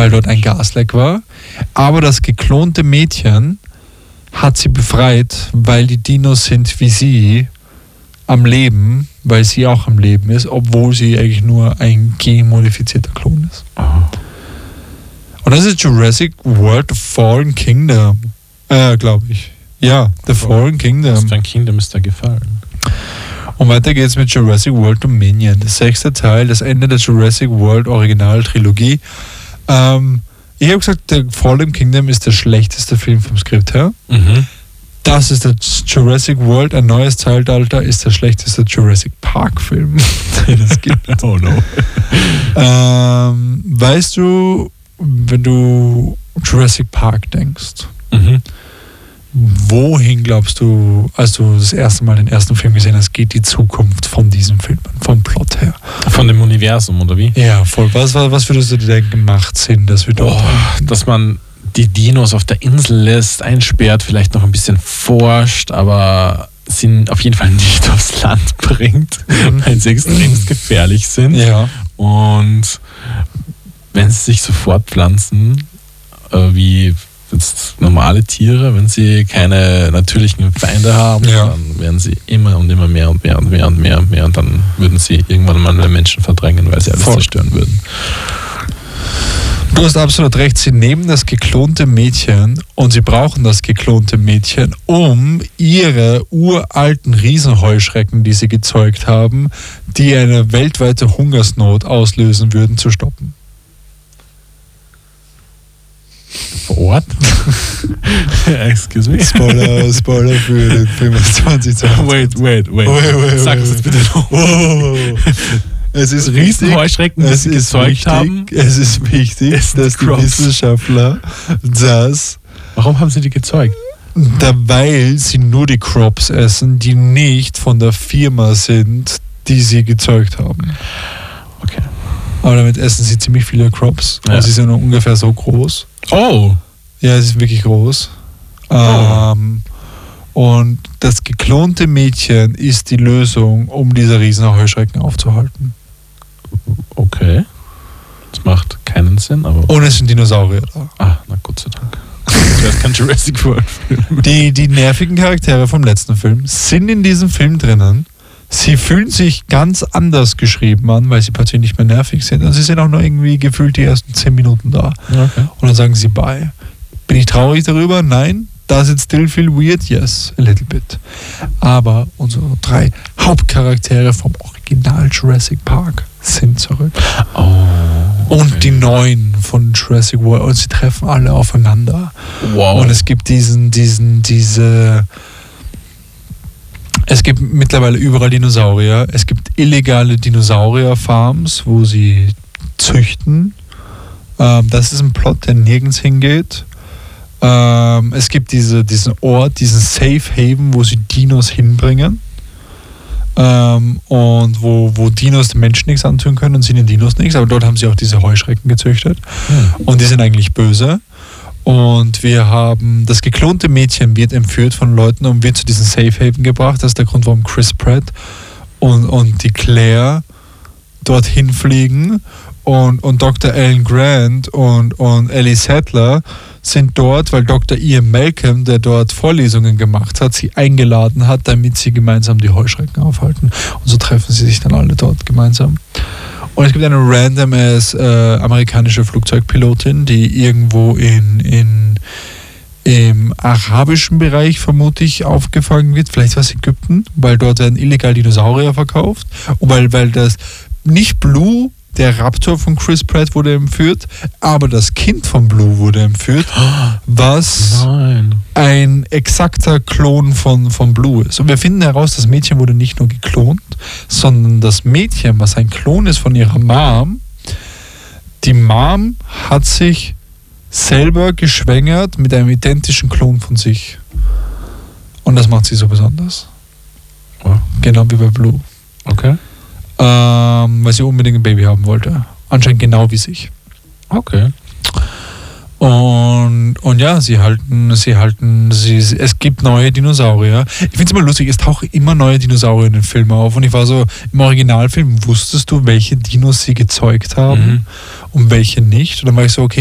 weil dort ein Gasleck war. Aber das geklonte Mädchen hat sie befreit, weil die Dinos sind wie sie am Leben, weil sie auch am Leben ist, obwohl sie eigentlich nur ein genmodifizierter Klon ist. Und das ist Jurassic World The Fallen Kingdom, glaube ich. Ja, The Fallen Kingdom. Das Fallen Kingdom ist da gefallen. Und weiter geht's mit Jurassic World Dominion, der 6. Teil, das Ende der Jurassic World Original-Trilogie. Ich habe gesagt, der Fallen Kingdom ist der schlechteste Film vom Skript her. Mhm. Das ist der Jurassic World, ein neues Zeitalter, ist der schlechteste Jurassic Park-Film, den es gibt. Oh no. Weißt du, wenn du Jurassic Park denkst, wohin glaubst du, als du das erste Mal den ersten Film gesehen hast, geht die Zukunft von diesem Film, vom Plot her? Von dem Universum, oder wie? Ja, voll. Was würdest du dir denken, macht Sinn, dass wir dort... dass man die Dinos auf der Insel lässt, einsperrt, vielleicht noch ein bisschen forscht, aber sie auf jeden Fall nicht aufs Land bringt, weil sie extrem gefährlich sind. Ja. Und wenn sie sich so fortpflanzen, wie jetzt normale Tiere, wenn sie keine natürlichen Feinde haben, dann werden sie immer und immer mehr und mehr und mehr und mehr und mehr und dann würden sie irgendwann mal Menschen verdrängen, weil sie alles zerstören würden. Du hast absolut recht, sie nehmen das geklonte Mädchen und sie brauchen das geklonte Mädchen, um ihre uralten Riesenheuschrecken, die sie gezeugt haben, die eine weltweite Hungersnot auslösen würden, zu stoppen. Vor Ort? Excuse me. Spoiler für den Film aus 2020. Wait. Sag uns jetzt bitte noch. Es ist Riesenheuschrecken, die sie gezeugt haben. Es ist wichtig, dass die Wissenschaftler das... Warum haben sie die gezeugt? Weil sie nur die Crops essen, die nicht von der Firma sind, die sie gezeugt haben. Okay. Aber damit essen sie ziemlich viele Crops. Ja. Und sie sind ungefähr so groß. Oh! Ja, sie sind wirklich groß. Und das geklonte Mädchen ist die Lösung, um diese Riesenheuschrecken aufzuhalten. Okay. Das macht keinen Sinn, aber... Und es sind Dinosaurier da. Ah, na Gott sei Dank. Das ist kein Jurassic World Film. Die nervigen Charaktere vom letzten Film sind in diesem Film drinnen. Sie fühlen sich ganz anders geschrieben an, weil sie plötzlich nicht mehr nervig sind. Und sie sind auch nur irgendwie gefühlt die ersten 10 Minuten da. Okay. Und dann sagen sie bye. Bin ich traurig darüber? Nein. Does it still feel weird? Yes, a little bit. Aber unsere 3 Hauptcharaktere vom Original Jurassic Park sind zurück. Oh, okay. Und die 9 von Jurassic World. Und sie treffen alle aufeinander. Wow. Und es gibt es gibt mittlerweile überall Dinosaurier. Es gibt illegale Dinosaurier-Farms, wo sie züchten. Das ist ein Plot, der nirgends hingeht. Es gibt diesen Ort, diesen Safe Haven, wo sie Dinos hinbringen. Und wo Dinos den Menschen nichts antun können und sie den Dinos nichts. Aber dort haben sie auch diese Heuschrecken gezüchtet. Und die sind eigentlich böse. Und wir haben, das geklonte Mädchen wird entführt von Leuten und wird zu diesem Safe Haven gebracht. Das ist der Grund, warum Chris Pratt und die Claire dorthin fliegen. Und Dr. Alan Grant und Ellie Sattler sind dort, weil Dr. Ian Malcolm, der dort Vorlesungen gemacht hat, sie eingeladen hat, damit sie gemeinsam die Heuschrecken aufhalten. Und so treffen sie sich dann alle dort gemeinsam. Und es gibt eine random amerikanische Flugzeugpilotin, die irgendwo im arabischen Bereich vermutlich aufgefangen wird. Vielleicht war es Ägypten, weil dort werden illegal Dinosaurier verkauft. Und weil das nicht Blue, der Raptor von Chris Pratt, wurde entführt, aber das Kind von Blue wurde entführt, was ein exakter Klon von Blue ist. Und wir finden heraus, das Mädchen wurde nicht nur geklont, sondern das Mädchen, was ein Klon ist von ihrer Mom, die Mom hat sich selber geschwängert mit einem identischen Klon von sich. Und das macht sie so besonders. Oh. Genau wie bei Blue. Okay. Weil sie unbedingt ein Baby haben wollte. Anscheinend genau wie sich. Okay. Und ja, es gibt neue Dinosaurier. Ich finde es immer lustig, es tauchen immer neue Dinosaurier in den Filmen auf. Und ich war so, im Originalfilm wusstest du, welche Dinos sie gezeugt haben und welche nicht. Und dann war ich so, okay,